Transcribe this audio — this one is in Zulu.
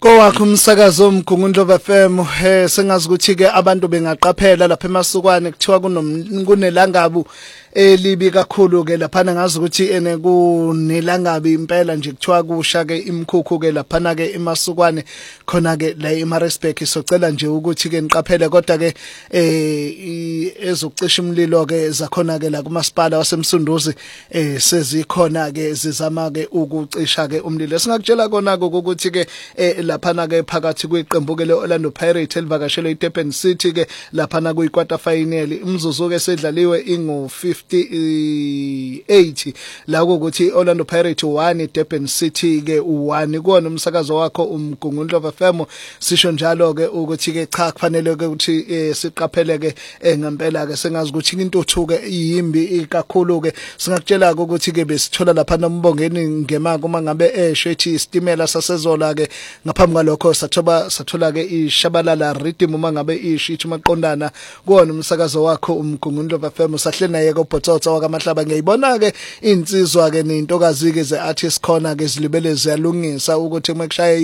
Kowakho umsakazo omgungundlo FM sengazi ukuthi ke abantu bengaqaphela lapha emasukwane kuthiwa kunelangabu elibi kakhulu ke lapha ngazi ukuthi ene kunelangabi impela nje kuthiwa kusha ke imkhukhu ke lapha ke emasukwane khona ke la eMaritzburg socela nje ukuthi ke niqaphele kodwa ke ezokucisha umlilo ke zakhona ke la kumasipala wasemsunduzi sezikhona ke zizama ke ukucisha ke umlilo singakutshela kona ukuthi ke lapha ke phakathi kweqembu ke leOrlando Pirates elivakashele iDurban City ke lapha kuyikwata final imzuzu ke sedlaliwe ingo 58 la ukuthi Orlando Pirates 1 Durban City ke 1 kuona umsakazo wakho umgungundlo FM sisho njalo ke ukuthi ke cha kufanele ke ukuthi siqaphele ke ngempela ke sengazi ukuthi intuthu ke yimbi kakhulu ke singakutshela ukuthi ke besithola lapha nombongeni ngemaka uma ngabe eshethi istimela sasezola ke ngaphambi kwalokho sathola ke ishabalala rhythm uma ngabe ishithi maqondana kuona umsakazo wakho umgungundlo FM sahle naye ko Botsotsa wakamahlaba ngiyibona ke insizwa ke nintokazi ke ze artist khona ke zilibele ziyalungisa ukuthi mekushaye